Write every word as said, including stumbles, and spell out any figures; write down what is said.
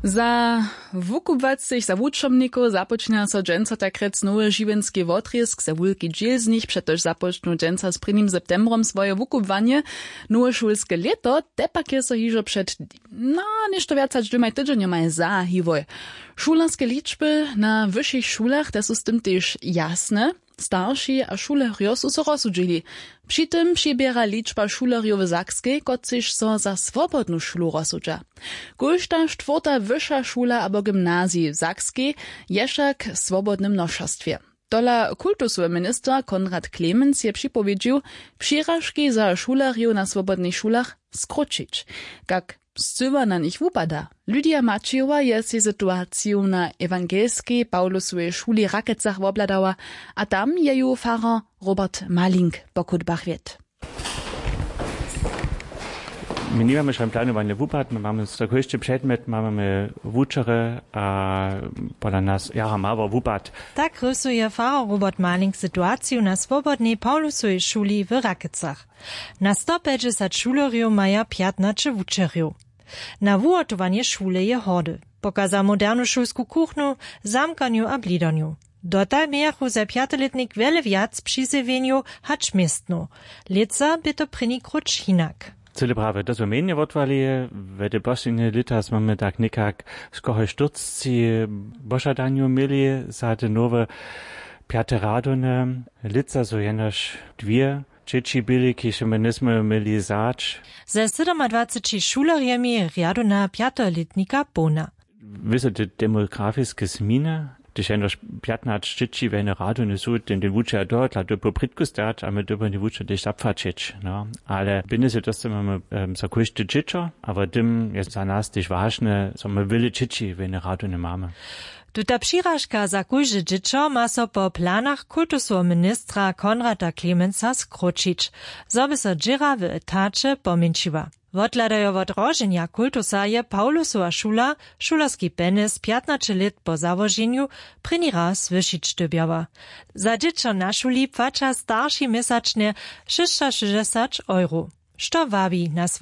Za wukubacych, za wučomników započnia so dżęca takrec nowy žiwenski wotriesk, za wulki dziel z nich, przetoż započnu dżęca z prvním septembrom swoje wukubwanie, nowe szulskie leto, tepak je so hižo przed, no, nešto viac aż dwoma tygodniami za hiwoj. Šulerskie liczby na wyższych szulach, te są z tym też jasne. Starši a šulerjo su so rozsudžili. Při tym přibiera liczba šulerjo w Sakskej, kociž so za swobodnu šulu rozsudža. Kulšta štvrta wyższa šula abo gymnazji w Sakskej je však w swobodnym noszostwie. Dola kultusowy minister Konrad Clemens je připowiedził, přiražki za šulerjo na swobodnych szulach skrócić. Jak Scywa na nich wupada. Lydia Maciejowa je si sytuaciju na ewangelskiej Paulusovej šuli Rakecach wobladała, a tam je ju farer Robert Malink pokutbach wiet. My nie mamy schon planowanie wupad, my mamy strakojście przedmiot, mamy wuczere, a pola nas jara mało wupad. Tak rysuje farer Robert Malink sytuaciju na swobodnej Paulusovej szuli w Rakecach. Na sto pięćdziesiąt šulerjów maja piętnaście wuczerjów. Na wuotowanie szule je horde. Pokaza modernu szulsku kuchnu, zamkaniu a blidaniu. Dotal miachu za piętoletnik wiele wiac przyzywieniu hacz miestnu. Lica by to prynikruć hinak. Cyle prawe, to zmienie w otwali, w te poslednie lata mamy tak nikak skoche sztuczci boszadaniu mieli za te nowe piąte radone. Lica so jenoż dwie. Dzieci byli, kiedy myśmy mieli zać. Ze dwudziestoma šulerjemi rjadona piętoletnika bona. Wiesz, te demografiskie zmiany, gdyż jenoż piętnaście dzieci wene radone są, den den wucze dort, dla do poprytku stać, a my do nie wucze też zapłacić, no. Ale binnen się to mamy um, za koszty dzieci, aber tym jest za nas też ważne, że my wiele dzieci wene radone mamy. Tuta přiražka za kóžde dźěćo ma so po planach kultusowego ministra Konrada Clemensa skrócić, zoby so dźěra w etacie pomięčiła. Wotladajo wot roženja kultusa je Paulusova šula, šularski penis piętnaście lat po założeniu pryni raz wyšić dybiała. Za dźěćo na šuli płaca starši mesačne sześćset šeśćdziesiąt euro. Što wabi na